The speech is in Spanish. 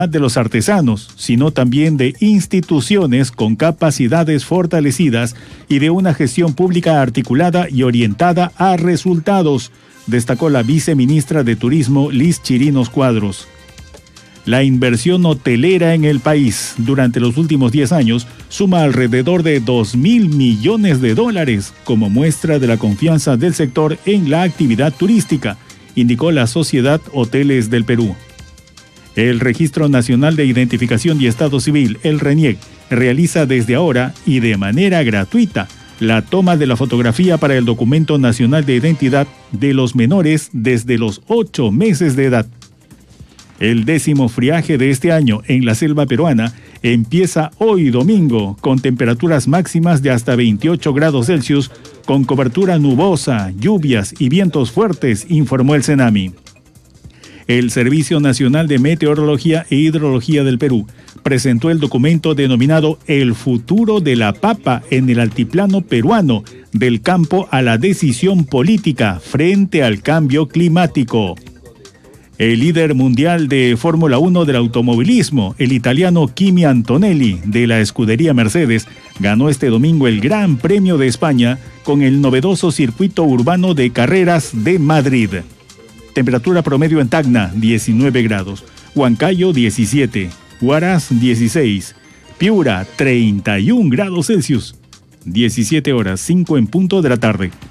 de los artesanos, sino también de instituciones con capacidades fortalecidas y de una gestión pública articulada y orientada a resultados, destacó la viceministra de Turismo Liz Chirinos Cuadros. La inversión hotelera en el país durante los últimos 10 años suma alrededor de $2.000 millones, como muestra de la confianza del sector en la actividad turística, indicó la Sociedad Hoteles del Perú. El Registro Nacional de Identificación y Estado Civil, el RENIEC, realiza desde ahora y de manera gratuita la toma de la fotografía para el Documento Nacional de Identidad de los menores desde los 8 meses de edad. El 10º friaje de este año en la selva peruana empieza hoy domingo con temperaturas máximas de hasta 28 grados Celsius, con cobertura nubosa, lluvias y vientos fuertes, informó el CENAMI. El Servicio Nacional de Meteorología e Hidrología del Perú presentó el documento denominado El futuro de la papa en el altiplano peruano, del campo a la decisión política frente al cambio climático. El líder mundial de Fórmula 1 del automovilismo, el italiano Kimi Antonelli, de la escudería Mercedes, ganó este domingo el Gran Premio de España con el novedoso circuito urbano de carreras de Madrid. Temperatura promedio en Tacna, 19 grados. Huancayo, 17. Huaraz, 16. Piura, 31 grados Celsius. 17 horas, 5 en punto de la tarde.